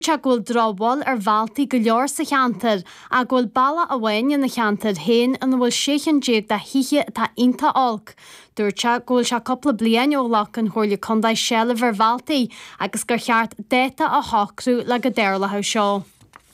Se ghfuil drábháil bháltaí go leor sa cheantar a ghfuil balla a bhain na cheantar héin an bhfuil séchan déag de hithe tá inta olc. Dúirte ghfuil se coppla bliain ó lech an chóirla condaid seala bhar bháltaí agus gur cheart déta a thocrú le go déirlathe seo.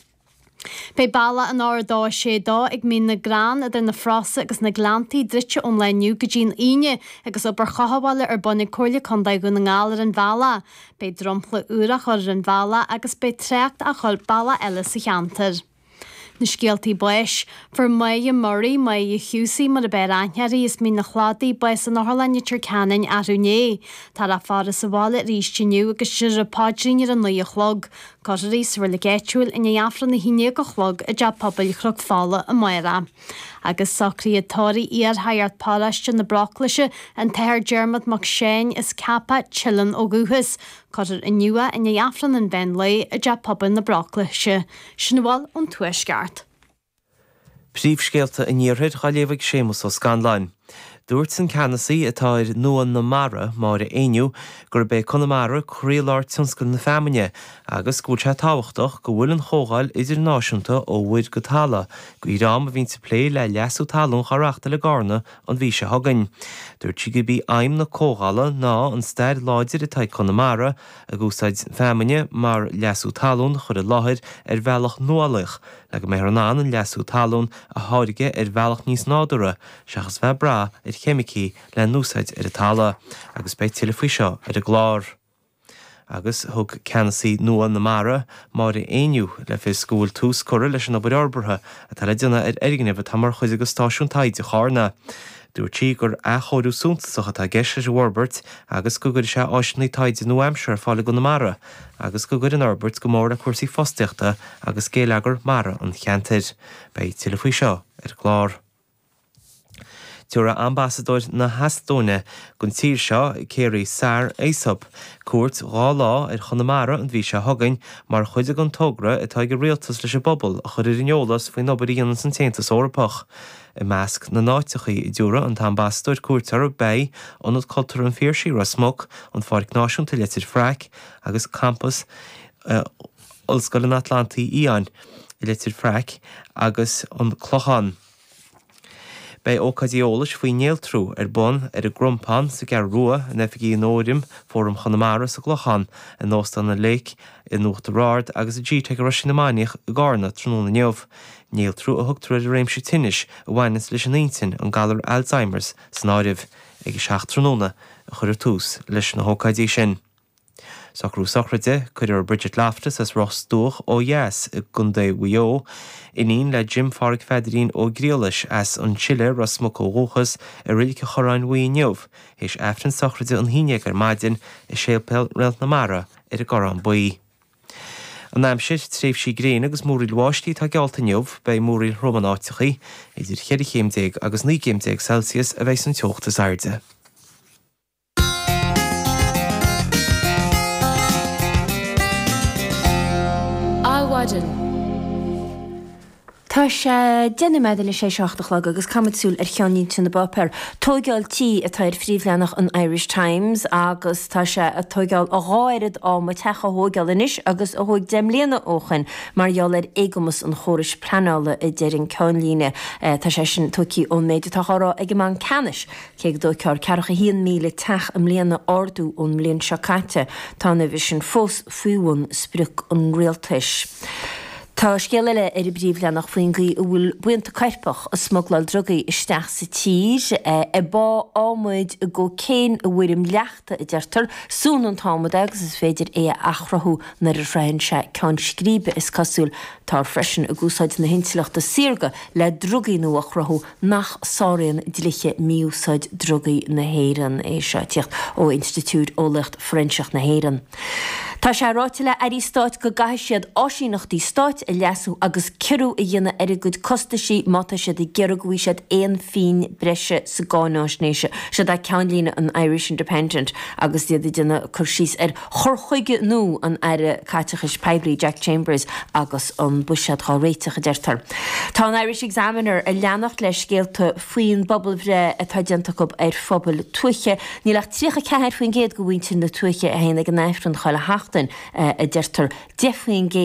Bei balla an áir dá sé dá ag mí na grán a na frosa agus na glantaí drite ón leniu go dín aine agus op ar chahabháile ar bunnig cóirla condaid go na ngálar an bhela. Bei drompla úrach ar an bhela agus bei treacht a chur balla eile sa cheantar. Na scialtaí buis, for Maya Murray, Maya Husey mar a beir anhearí is mí na chládaí buis an orthalanne Turcanin a rúné. Tá a fara sa bhála rístiniu agus siar a pádrín ar an nuí chlog. Coirí sa bhfuil le géitiúil in afran na híine go chlog a de pobl chrog fála a maira. Agus sacrí atóirí ar haiart pálaiste na broclaise an teir Dermot McShane is cappa chillan ó gúhas. Coidir in nua in afran an ben lei a de pobl na broclaise. Sinhil an tuisceart. Príomhscéalta in níorthid chaléomhaigh sémas ó Scanlain. Dúirt san Cannasaí atá ar nuan na mara mar a ainiu gur bé Connemara chríoláir tionscail na feamine agus gúte táhachtach go bhfuil an chógáil idirnáisiúnta ó bhuid go talla go rám a bhín sa plé le leasú talún charachta le garna an bhí se hagann. Dúirt si go bí aim na cógála ná an stair láidir atá Connemara a gúsáid feamine mar leasú talún chur a láthir ar bhealach nualaich le go méhranán an leasú talún a háirige ar bhealach níos nádura seachas bheith bra ar chemicí le núsáid ar a talla agus beit tilfaí seo ar a glár. Agus thug Cannasaí nua na mara mar a ainiu le fé scúil tús cura leis an obair orbartha a tal duna ar aigeanibh tamar chuid agus stáisiún taid a chána. Dúirtí gur a choirú súntasacha tá geisir Warbert agus go gur se áisinaí taid in New Hampshire fála go na mara agus go gur an Orbert go mór a cuasaí fosteachta agus céileagar mara an cheantair. Bei tilfaí seo ar glár. Tuaire ambassador na Hastóine gon tír seo céirí Sar Aesop cuairt dhá lá ar Connemara an bhí se thugainn mar chuide an tógra atá go rialtas leis a bobbal a chur ineolalas faoin obair san téantas orpach. I measc na náitichaí I dúra an tá ambassador cuairt ar bé anad cultúr an fíorsí ra smog an fáric náisiúnta letir Fraic agus campus Ollscoil an Atlantaí Íon I letir Fraic agus an Clochan. Bei ócadíolalas faoi néaltrú ar bun ar a grumpan sa gar rua an efigí an órim fórum Connemara sa Glochan an nóstan na léic in nuachta rád agus a dí teag a sin na máineach a gárna tróna neamh. Néaltrú a thugtar ar a réimsí tinis a bhhainas leis an éintin an galar Alzheimer's san áiribh ag i seach tróna a chur tús leis na hócadí sin. Sacrú sacride chuir ar Bridget Laftus as Ross Dúch ó Yes I Gundé Wio inín le Jim Farrick Federín ó Gríolis as an Chile Rasmuc ó Róchas a rilke choráin Wí Neomh, hés efran sacride an híine ar maidin I sépel réalt na mara ar a gorán buí. An aimsir tréimh sí gréin agus múriil láistí tá gealta neomh bei múriil romanáitichaí idir cheir chéimdéag agus 9 Celsius a bheith an teochtas airde. Tá sé dénne meile le sé seachtach agus camadsúil ar cheannín na bopper. Tógealtí atá ar phríomhleannach an Irish Times agus tá sé a tógeal a gáirid á ma techa hógeal inis agus a hóig demléana óchan margheall ar éigemas an chóris planála I deirin ceanlíne. Tá sé sin tucí ón méid tá chorá ag man canis céag dó cear cearcha 1 míle teach am léana ordú ón mlíon seacate tá na bhí sin fós fuúin spruc an réaltais. Tá scéile ar I bríomhleannach faoin gaí bhfuil buanta cairpach a smoglail drugaí isteach sa tír I bá ámuid go céin a bhuirim leachta I deirtar sún an támad agus is féidir é achrathú nar a bhreann se ceann scríbe is cosúil tá freisin a gúsáid na hintileachta sirga le drugaí nó achrathú nach sáiríonn dliche míúsáid drugaí na héireann é seo tíocht ó Institút Ólacht Frenseach na héireann. Tá sé ráitiile airí stáit go gaiisiad áisínachtaí stáit i leasú agus cirú i dhéine ar a gúd costaí mata se de gearagúí siad éon fin breise sa gánáisnéise se dá ceanlína an Irish Independent agus diad duna chusís ar chorchuige nó an aire caitechas Pebrí Jack Chambers agus an buisiad há réiteach a deirtar. Tá an Irish Examiner a leannacht leis scéalta faoin bobbal a taidiantach ar phobal tuiche, ní le trícha ceir faoin géad go bhaintin na tuiche a héana an éifran choile heachtain a deirtar defaoin